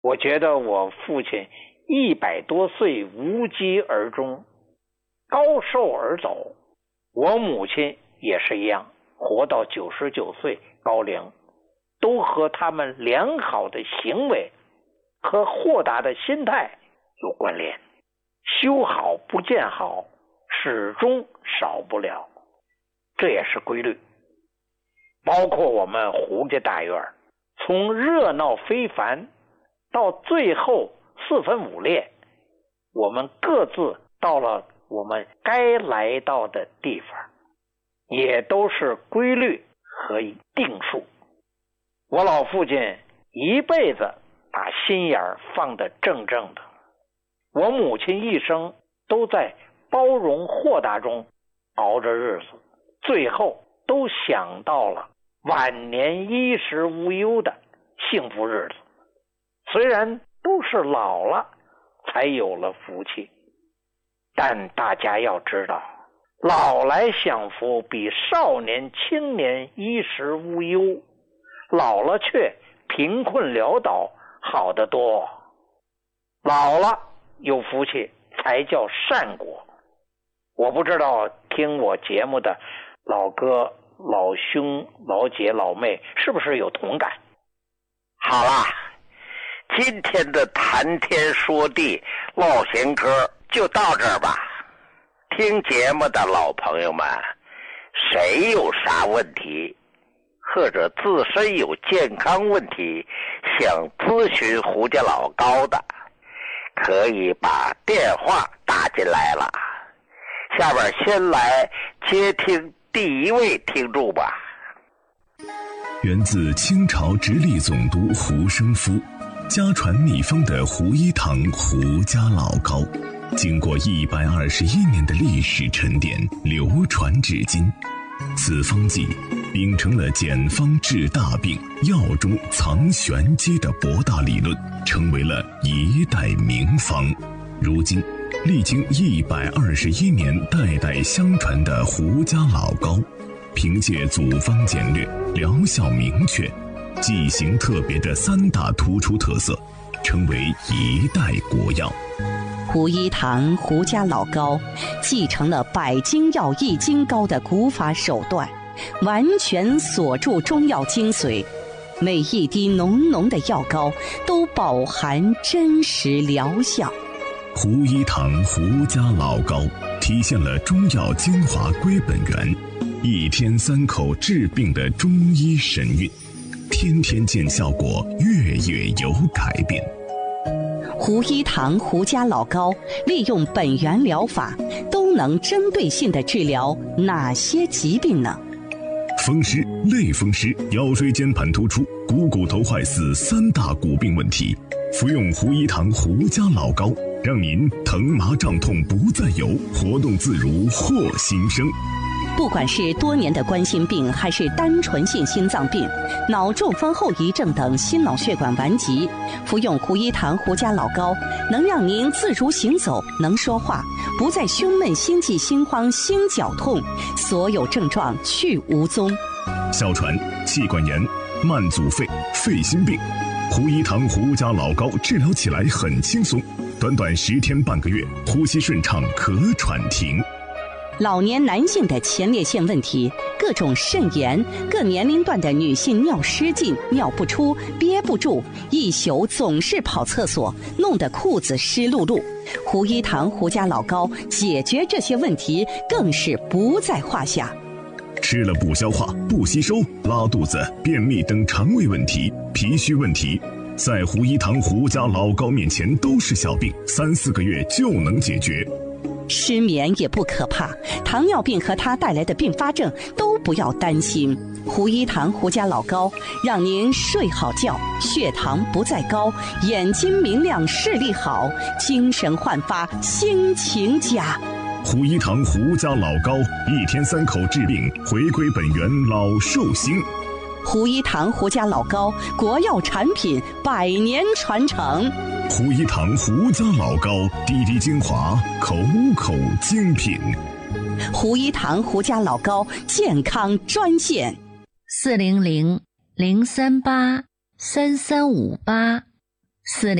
我觉得我父亲100多岁无疾而终，高寿而走。我母亲也是一样，活到99岁高龄，都和他们良好的行为和豁达的心态有关联。修好不见好，始终少不了，这也是规律。包括我们胡家大院，从热闹非凡到最后4分5裂，我们各自到了我们该来到的地方，也都是规律和定数。我老父亲一辈子把心眼放得正正的，我母亲一生都在包容豁达中熬着日子，最后都想到了晚年衣食无忧的幸福日子。虽然都是老了才有了福气，但大家要知道，老来享福比少年青年衣食无忧，老了却贫困潦倒好得多。老了有福气才叫善果。我不知道听我节目的老哥、老兄、老姐、老妹是不是有同感？ 好啦，今天的谈天说地唠闲嗑就到这儿吧。听节目的老朋友们，谁有啥问题，或者自身有健康问题想咨询胡家老高的，可以把电话打进来了。下边先来接听第一位听众吧。 源自清朝直隶总督胡生夫，家传秘方的胡一堂胡家老膏，经过121年的历史沉淀，流传至今。此方剂秉承了简方治大病、药中藏玄机的博大理论，成为了一代名方。如今历经121年代代相传的胡家老膏，凭借组方简略、疗效明确、剂型特别的3大突出特色，成为一代国药。 胡一堂胡家老膏继承了百金药易筋膏的古法手段，完全锁住中药精髓，每一滴浓浓的药膏都饱含真实疗效。 胡一堂胡家老膏体现了中药精华归本源，1天3口治病的中医神韵，天天见效果，月月有改变。 胡一堂胡家老膏利用本源疗法，都能针对性地治疗哪些疾病呢？ 风湿、类风湿、腰椎间盘突出、股头坏死3大骨病问题，服用胡一堂胡家老膏，让您疼麻胀痛不再有，活动自如获新生。 不管是多年的冠心病，还是单纯性心脏病、脑中风后遗症等心脑血管顽疾，服用胡一堂胡家老膏，能让您自如行走，能说话，不再胸闷、心悸、心慌、心绞痛，所有症状去无踪。 哮喘、气管炎、慢阻肺、肺心病，胡一堂胡家老膏治疗起来很轻松，短短10天半个月，呼吸顺畅，咳喘停。 老年男性的前列腺问题，各种肾炎，各年龄段的女性尿失禁、尿不出、憋不住，一宿总是跑厕所，弄得裤子湿漉漉。胡一堂胡家老膏解决这些问题更是不在话下。 吃了不消化、不吸收、拉肚子、便秘等肠胃问题、脾虚问题，在胡一堂胡家老膏面前都是小病，3、4个月就能解决。 失眠也不可怕，糖尿病和它带来的并发症都不要担心。胡一堂胡家老膏让您睡好觉，血糖不再高，眼睛明亮，视力好，精神焕发，心情佳。 胡一堂胡家老膏1天3口治病，回归本源，老寿星。 胡一堂胡家老膏国药产品，100年传承。 胡一堂胡家老膏，滴滴精华，口口精品。 胡一堂胡家老膏健康专线 ：400-038-3358 4